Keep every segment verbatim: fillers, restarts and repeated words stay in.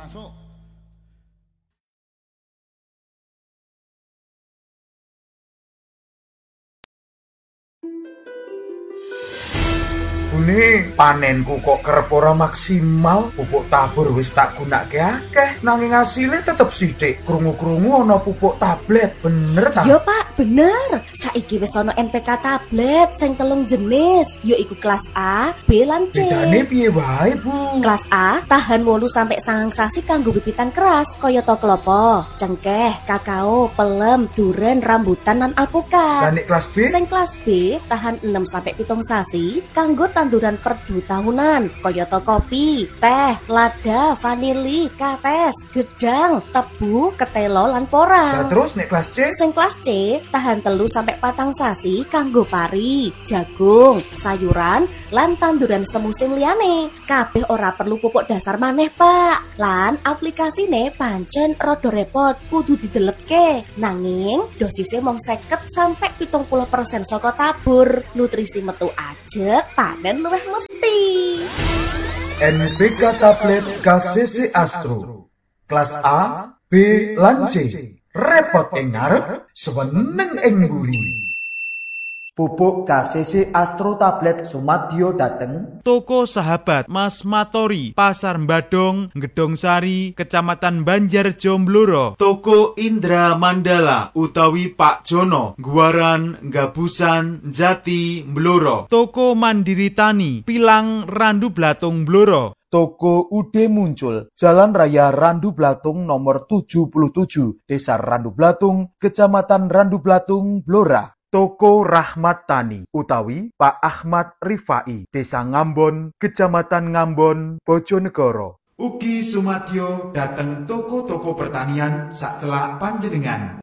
Masuk. Bune, panenku kok kerep ora maksimal, pupuk tabur wis tak gunakake akeh, nanging asile tetep sithik. Krungu-krungu ana pupuk tablet, bener ta? Yo Pak, bener. Saiki wis ana N P K tablet sing telung jenis, yaiku kelas A, B lan C. Bedane piye wae, Bu? Kelas A tahan wolu sampai sangang sasi kanggo wiwitan keras, kaya to klopo, cengkeh, kakao, pelem, duren, rambutan lan alpukat. Lah nek kelas B? Sing kelas B tahan enam sampai pitung sasi kanggo tanduran perdu tahunan, kaya to kopi, teh, lada, vanili, kates, gedang, tebu, ketelo lan porang. Lah terus nek kelas C? Sing kelas C tahan telu sampai patang sasi kanggo pari, jagung, sayuran lan tanduran semusim liyane. Kabeh ora perlu pupuk dasar maneh, Pak. Lan aplikasine pancen rada repot, kudu didelepke. Nanging dosisnya mung seket sampai pitung puluh persen saka tabur. Nutrisi metu ajeg, panen luwih mesti. N P K tablet K C C Astro. Kelas A, B lan C. Repot ing ngarep, seweneng ing mburi. Pupuk K C C Astro tablet sumadyo dateng Toko Sahabat Mas Matori, Pasar Mbadong, Gedong Sari, Kecamatan Banjar Jombloro. Toko Indra Mandala utawi Pak Jono, Guaran, Gabusan, Jati, Bloro. Toko Mandiri Tani, Pilang, Randu Blatung, Bloro. Toko Ude Muncul, Jalan Raya Randu Blatung nomor tujuh puluh tujuh, Desa Randu Blatung, Kecamatan Randu Blatung, Blora. Toko Rahmat Tani utawi Pak Ahmad Rifai, Desa Ngambon, Kecamatan Ngambon, Bojonegoro. Ugi sumadyo dateng toko-toko pertanian sacelak panjenengan.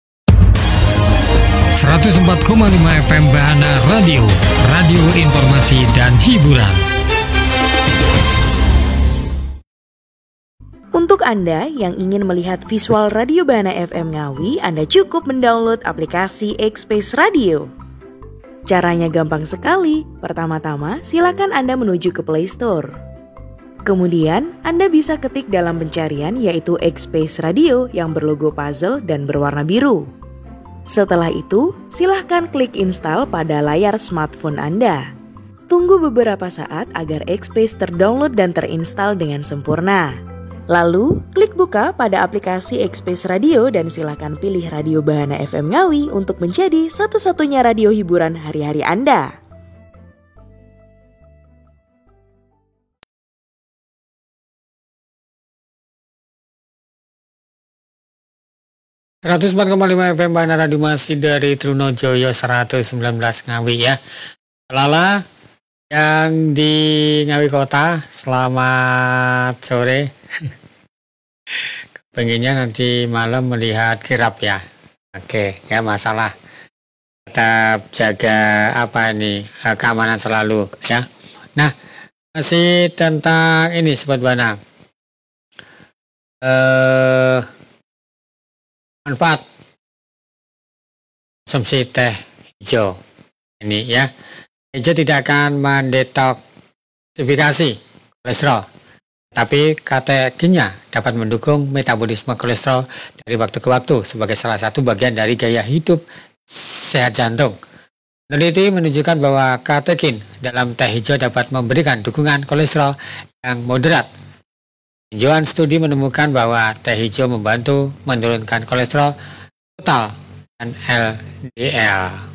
seratus empat koma lima F M Bahana Radio, radio informasi dan hiburan. Untuk Anda yang ingin melihat visual Radio Bahana F M Ngawi, Anda cukup mendownload aplikasi X-Space Radio. Caranya gampang sekali. Pertama-tama, silakan Anda menuju ke Play Store. Kemudian, Anda bisa ketik dalam pencarian yaitu X-Space Radio yang berlogo puzzle dan berwarna biru. Setelah itu, silakan klik install pada layar smartphone Anda. Tunggu beberapa saat agar X-Space terdownload dan terinstall dengan sempurna. Lalu, klik buka pada aplikasi X-Space Radio dan silakan pilih Radio Bahana F M Ngawi untuk menjadi satu-satunya radio hiburan hari-hari Anda. seratus empat koma lima F M Bahana Radio masih dari Trunojoyo seratus sembilan belas Ngawi ya. Lala yang di Ngawi Kota, selamat sore. Pengennya nanti malam melihat kirap ya. Oke, ya masalah. Tetap jaga apa nih keamanan selalu ya. Nah, masih tentang ini Sobat Bahana. Eh, manfaat konsumsi teh hijau ini ya. Hijau tidak akan mendetoksifikasi kolesterol, tapi katanya dapat mendukung metabolisme kolesterol dari waktu ke waktu sebagai salah satu bagian dari gaya hidup sehat jantung. Peneliti menunjukkan bahwa katekin dalam teh hijau dapat memberikan dukungan kolesterol yang moderat. Tinjauan studi menemukan bahwa teh hijau membantu menurunkan kolesterol total dan L D L.